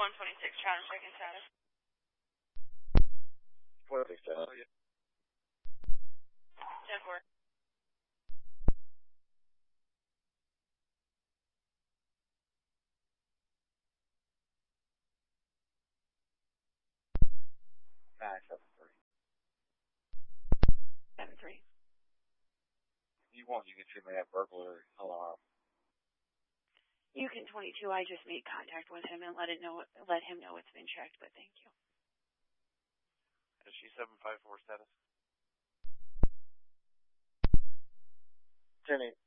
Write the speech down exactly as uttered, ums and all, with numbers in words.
one twenty-six, Chatham, checking status. twenty-six, Chatham. Oh, yeah. ten four. nine seven three. seven three. If you want, you can send me that burglary alarm. You can twenty-two. I just made contact with him and let it know. Let him know it's been checked. But thank you. Is she seven five four status? Jenny,